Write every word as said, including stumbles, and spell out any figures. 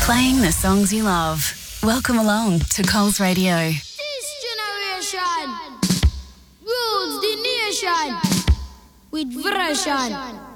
Playing the songs you love. Welcome along to Coles Radio. This generation rules the nation with version.